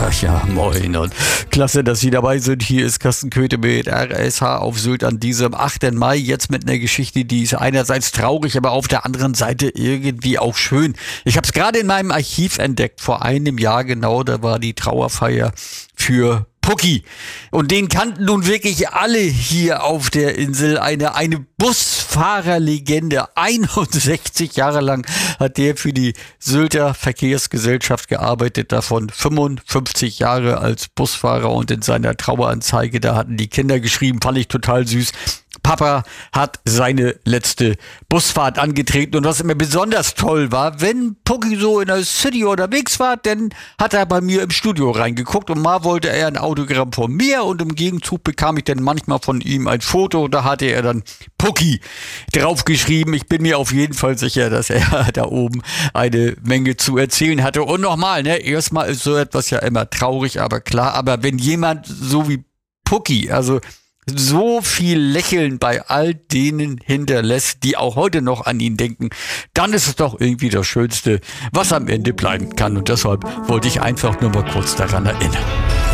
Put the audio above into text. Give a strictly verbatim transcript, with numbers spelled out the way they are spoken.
Ja, moin und klasse, dass Sie dabei sind. Hier ist Carsten Köthe mit R S H auf Sylt an diesem achten Mai. Jetzt mit einer Geschichte, die ist einerseits traurig, aber auf der anderen Seite irgendwie auch schön. Ich habe es gerade in meinem Archiv entdeckt, vor einem Jahr genau, da war die Trauerfeier für Pucki. Und den kannten nun wirklich alle hier auf der Insel. Eine, eine Busfahrerlegende. einundsechzig Jahre lang hat der für die Sylter Verkehrsgesellschaft gearbeitet. Davon fünfundfünfzig Jahre als Busfahrer. Und in seiner Traueranzeige, da hatten die Kinder geschrieben, fand ich total süß. Papa hat seine letzte Busfahrt angetreten. Und was immer besonders toll war, wenn Pucki so in der City unterwegs war, dann hat er bei mir im Studio reingeguckt und mal wollte er ein Autogramm von mir und im Gegenzug bekam ich dann manchmal von ihm ein Foto. Da hatte er dann Pucki draufgeschrieben. Ich bin mir auf jeden Fall sicher, dass er da oben eine Menge zu erzählen hatte. Und nochmal, ne, erstmal ist so etwas ja immer traurig, aber klar, aber wenn jemand so wie Pucki, also so viel Lächeln bei all denen hinterlässt, die auch heute noch an ihn denken, dann ist es doch irgendwie das Schönste, was am Ende bleiben kann. Und deshalb wollte ich einfach nur mal kurz daran erinnern.